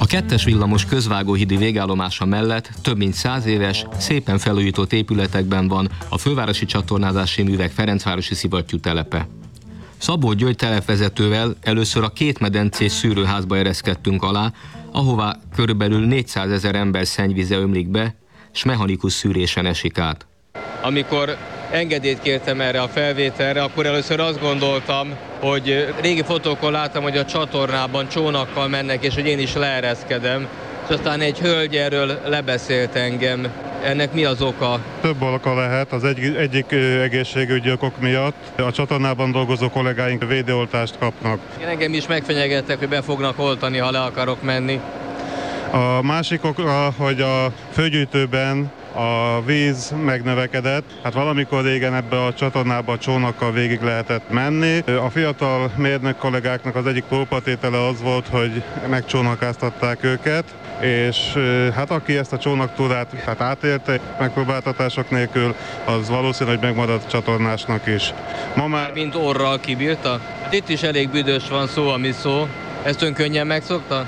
A 2-es villamos közvágóhídi végállomása mellett több mint 100 éves, szépen felújított épületekben van a Fővárosi Csatornázási Művek Ferencvárosi szivattyú telepe. Szabó György telepvezetővel először a 2 medencés szűrőházba ereszkedtünk alá, ahová körülbelül 400 000 ember szennyvíze ömlik be, s mechanikus szűrésen esik át. Amikor engedélyt kértem erre a felvételre, akkor először azt gondoltam, hogy régi fotókon láttam, hogy a csatornában csónakkal mennek, és hogy én is leereszkedem, és aztán egy hölgy erről lebeszélt engem. Ennek mi az oka? Több oka lehet. Az egyik egészségügyi okok miatt a csatornában dolgozó kollégáink védőoltást kapnak. Engem is megfenyegettek, hogy be fognak oltani, ha le akarok menni. A másik oka, hogy a főgyűjtőben a víz megnövekedett. Hát valamikor régen ebbe a csatornába a csónakkal végig lehetett menni. A fiatal mérnök kollégáknak az egyik próbatétele az volt, hogy megcsónakáztatták őket, és hát aki ezt a csónaktúrát átélte megpróbáltatások nélkül, az valószínű, hogy megmaradt csatornásnak is. Ma már mint orral kibírta? Itt is elég büdös van szó, ami szó. Ezt ön könnyen megszokta?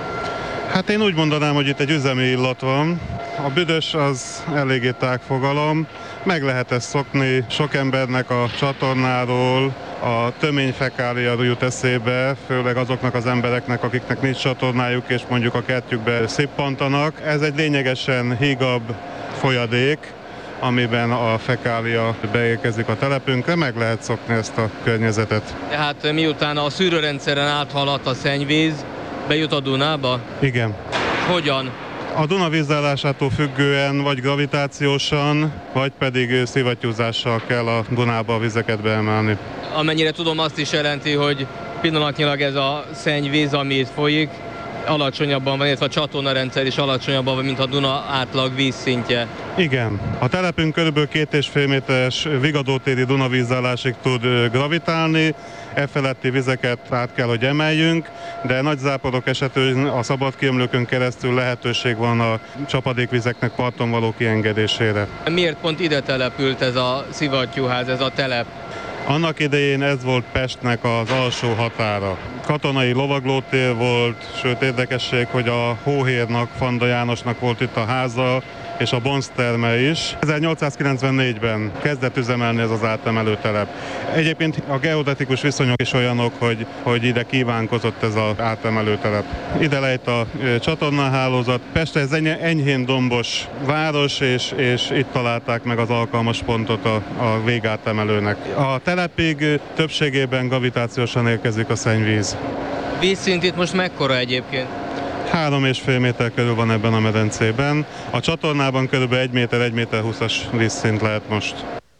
Hát én úgy mondanám, hogy itt egy üzemi illat van. A büdös az eléggé tág fogalom, meg lehet ezt szokni. Sok embernek a csatornáról a töményfekália jut eszébe, főleg azoknak az embereknek, akiknek nincs csatornájuk, és mondjuk a kertjükbe szippantanak. Ez egy lényegesen hígabb folyadék, amiben a fekália beérkezik a telepünkre, meg lehet szokni ezt a környezetet. Tehát miután a szűrőrendszeren áthaladt a szennyvíz, bejut a Dunába? Igen. Hogyan? A Duna vízállásától függően vagy gravitációsan, vagy pedig szivattyúzással kell a Dunába a vizeket beemelni. Amennyire tudom, azt is jelenti, hogy pillanatnyilag ez a szennyvíz, ami itt folyik, alacsonyabban van, illetve a csatornarendszer is alacsonyabban van, mint a Duna átlag vízszintje. Igen. A telepünk kb. 2,5 méteres Vigadótéri Duna vízállásig tud gravitálni, e feletti vizeket át kell, hogy emeljünk, de nagy záporok esetén a szabad kiömlőkön keresztül lehetőség van a csapadékvizeknek parton való kiengedésére. Miért pont ide települt ez a szivattyúház, ez a telep? Annak idején ez volt Pestnek az alsó határa. Katonai lovaglótér volt, sőt érdekesség, hogy a hóhérnak, Fanda Jánosnak volt itt a háza, és a bonzterme is. 1894-ben kezdett üzemelni ez az átemelő telep. Egyébként a geodetikus viszonyok is olyanok, hogy ide kívánkozott ez az átemelő telep. Ide lejt a csatornahálózat. Pest ez enyhén dombos város, és itt találták meg az alkalmas pontot a végátemelőnek. A telepig többségében gravitációsan érkezik a szennyvíz. A vízszint itt most mekkora egyébként? 3,5 méter körül van ebben a medencében. A csatornában kb. 1 méter, 1 méter 20-as vízszint lehet most.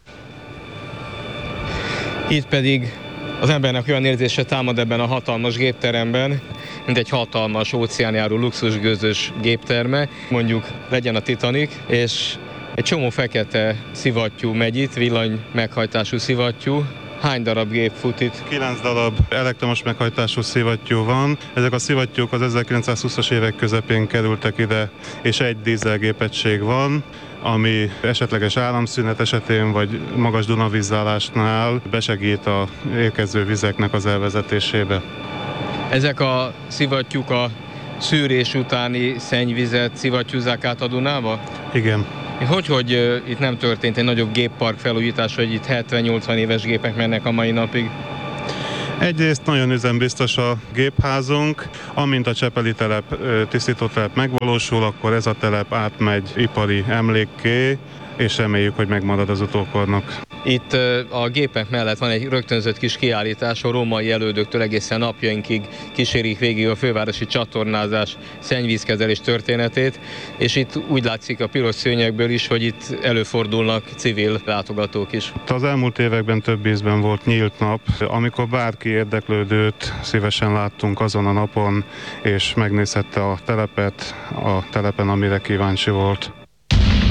Itt pedig az embernek olyan érzése támad ebben a hatalmas gépteremben, mint egy hatalmas óceánjáró luxusgőzös gépterme, mondjuk legyen a Titanic, és egy csomó fekete szivattyú megy itt, villany meghajtású szivattyú. Hány darab gép fut itt? 9 darab elektromos meghajtású szivattyú van. Ezek a szivattyúk az 1920-as évek közepén kerültek ide, és egy dízelgépegység van, ami esetleges áramszünet esetén vagy magas Dunavízállásnál besegít a érkező vizeknek az elvezetésébe. Ezek a szivattyúk a szűrés utáni szennyvizet szivattyúzzák át a Dunába? Igen. Hogy itt nem történt egy nagyobb géppark felújítás, hogy itt 70-80 éves gépek mennek a mai napig? Egyrészt nagyon üzembiztos a gépházunk, amint a Csepeli telep tisztítótelep megvalósul, akkor ez a telep átmegy ipari emlékké, és reméljük, hogy megmarad az utókornak. Itt a gépek mellett van egy rögtönzött kis kiállítás, a római elődöktől egészen napjainkig kísérik végig a fővárosi csatornázás szennyvízkezelés történetét, és itt úgy látszik a piros szőnyekből is, hogy itt előfordulnak civil látogatók is. Az elmúlt években több ízben volt nyílt nap, amikor bárki érdeklődőt szívesen láttunk azon a napon, és megnézhette a telepet, a telepen, amire kíváncsi volt.